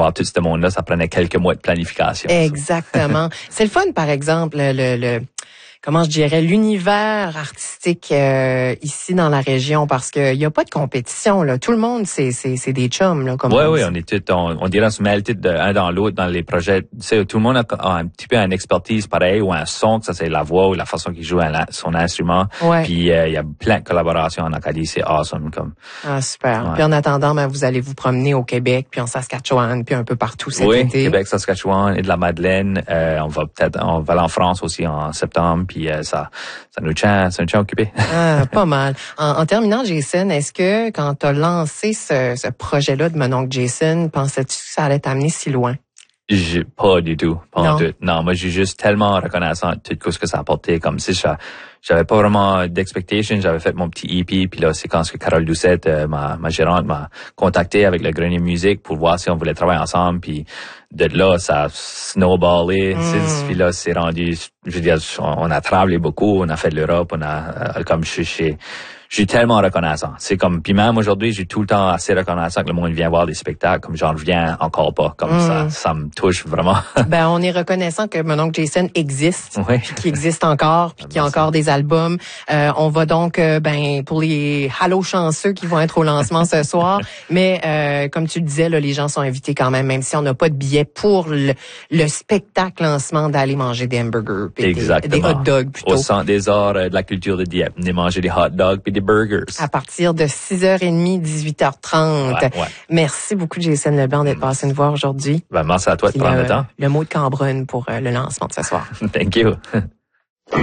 voir tout ce monde-là, ça prenait quelques mois de planification. Exactement. C'est le fun, par exemple, comment je dirais, l'univers artistique ici dans la région, parce que y a pas de compétition là. Tout le monde, c'est des chums là. Comme oui, on est tous, on dirait on se mêle tous un dans l'autre dans les projets. Tu sais, tout le monde a un petit peu une expertise pareil ou un son, que ça c'est la voix ou la façon qu'il joue son instrument. Ouais. Puis il y a plein de collaborations en Acadie, c'est awesome comme. Ah super. Ouais. Puis en attendant, vous allez vous promener au Québec, puis en Saskatchewan, puis un peu partout cet été. Oui, Québec, Saskatchewan et de la Madeleine. On va aller en France aussi en septembre, puis ça nous tient occupés. Ah, pas mal. En terminant, Jason, est-ce que quand tu as lancé ce projet-là de mon oncle Jason, pensais-tu que ça allait t'amener si loin? Pas du tout. Pas du tout. Non, moi, j'ai juste tellement reconnaissant de tout ce que ça a apporté. Comme si j'avais pas vraiment d'expectation. J'avais fait mon petit EP, puis là, c'est quand Carole Doucette, ma gérante, m'a contacté avec le Grenier Musique pour voir si on voulait travailler ensemble, puis de là, ça a snowballé. Puis là, c'est rendu, je veux dire, on a travaillé beaucoup, on a fait de l'Europe, comme je suis tellement reconnaissant. C'est comme, puis même aujourd'hui, j'ai tout le temps assez reconnaissant que le monde vient voir des spectacles, comme j'en reviens encore pas. Comme ça me touche vraiment. On est reconnaissant que mon oncle Jason existe, oui. puis qu'il existe encore, puis qu'il y a encore des albums. On va donc, pour les Halo chanceux qui vont être au lancement ce soir, mais comme tu le disais, là, les gens sont invités quand même si on n'a pas de billets pour le spectacle lancement, d'aller manger des hamburgers, puis des hot dogs plutôt. Au Centre des arts de la culture de Dieppe, venez manger des hot dogs puis des burgers. À partir de 6h30, 18h30. Ouais. Merci beaucoup, Jason Leblanc, d'être passé nous voir aujourd'hui. Merci à toi de prendre le temps. Le mot de Cambronne pour le lancement de ce soir. Thank you.